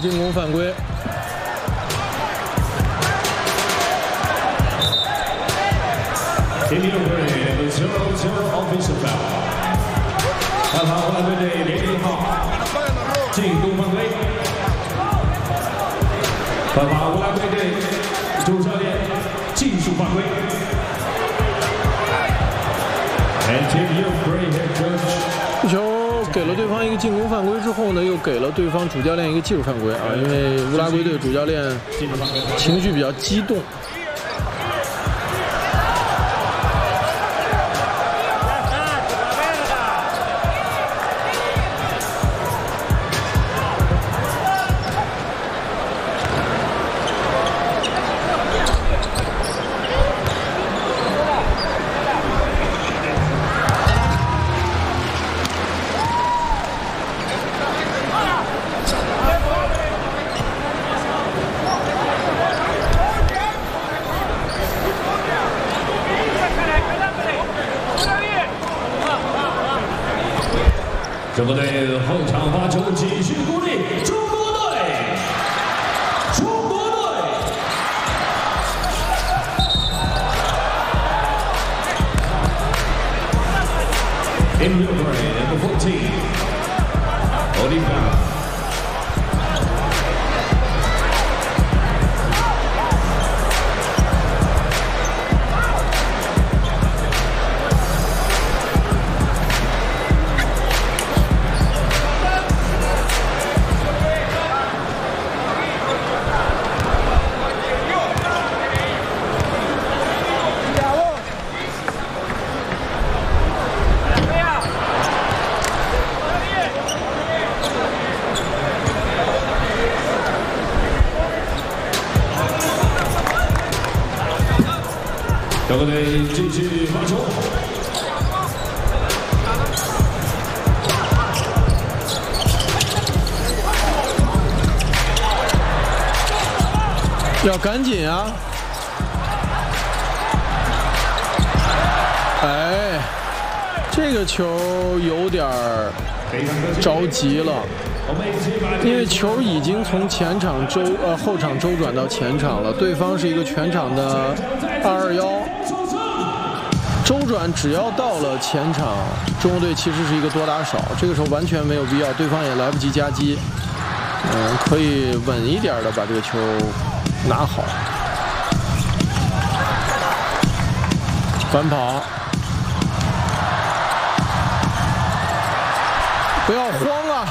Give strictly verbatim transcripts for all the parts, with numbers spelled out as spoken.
进攻犯规。 第六队的 zero zero offensive foul， 犯法湖南队队零零号进攻犯规，犯法湖南队队主教练技术犯规。And Team U Grey Head Coach。 这球给了对方一个进攻犯规之后呢，又给了对方主教练一个技术犯规啊，因为乌拉圭队主教练情绪比较激动。 中国队后场发球，继续鼓励中国队，中国队。In Ukraine, number fourteen, Oliver. 中国队继续发球， 要赶紧啊！哎，这个球有点着急了，因为球已经从前场周呃后场周转到前场了，对方是一个全场的二二幺。 周转只要到了前场，中国队其实是一个多打少，这个时候完全没有必要，对方也来不及夹击，嗯，可以稳一点的把这个球拿好。反跑，不要慌啊！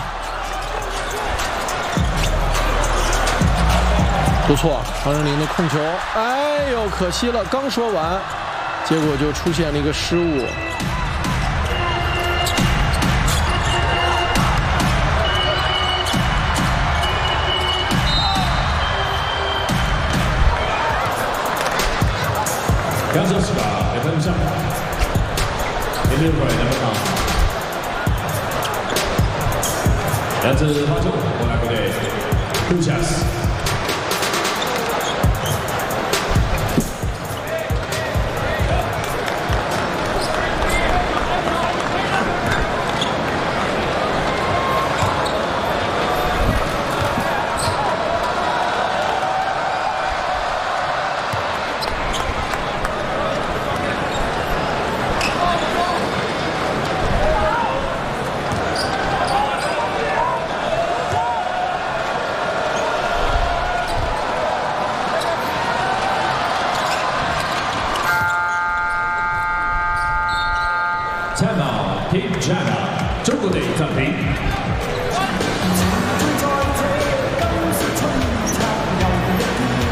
不错，唐人林的控球，哎呦，可惜了，刚说完。 结果就出现了一个失误。 杨哲是吧？来分上，第六位那么高。杨哲发球，我来过来 ，Kuchas。 Time out, Team China，中国队暂停。